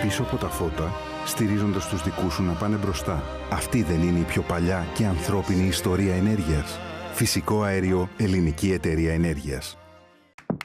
πίσω από τα φώτα, στηρίζοντας τους δικούς σου να πάνε μπροστά. Αυτή δεν είναι η πιο παλιά και ανθρώπινη ιστορία ενέργειας? Φυσικό αέριο, Ελληνική Εταιρεία Ενέργειας.